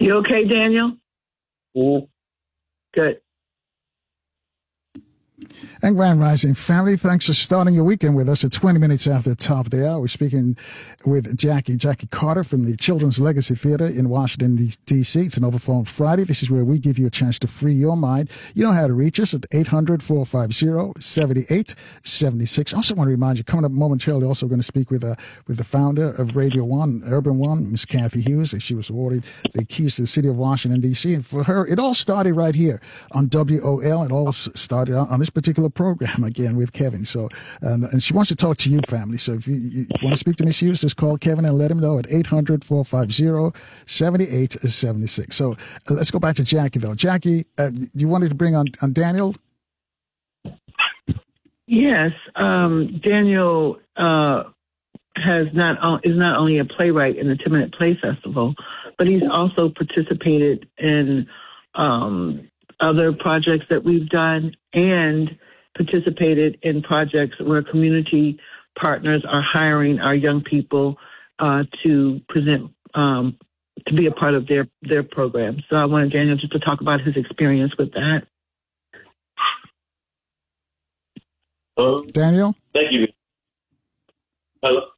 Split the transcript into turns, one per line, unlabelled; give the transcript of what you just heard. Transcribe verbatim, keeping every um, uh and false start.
You okay, Daniel?
Mm-hmm.
Good.
And Grand Rising family, thanks for starting your weekend with us at twenty minutes after the top of the hour. We're speaking with Jackie, Jackie Carter from the Children's Legacy Theater in Washington, D C. It's an Overflow Friday. This is where we give you a chance to free your mind. You know how to reach us at eight hundred, four five zero, seven eight seven six. I also want to remind you, coming up momentarily, also going to speak with uh, with the founder of Radio One, Urban One, Miss Kathy Hughes. She was awarded the keys to the city of Washington, D C. And for her, it all started right here on W O L. It all started on this particular program again with Kevin. So, um, and she wants to talk to you, family. So if you, you if you want to speak to Miss Hughes, just call Kevin and let him know at eight hundred, four five zero, seven eight seven six. So uh, let's go back to Jackie, though. Jackie, uh, you wanted to bring on, on Daniel?
Yes. Um, Daniel uh, has not is not only a playwright in the ten Minute Play Festival, but he's also participated in um, other projects that we've done and participated in projects where community partners are hiring our young people uh, to present, um, to be a part of their, their program. So I wanted Daniel just to talk about his experience with that.
Um,
Daniel?
Thank you. Hello?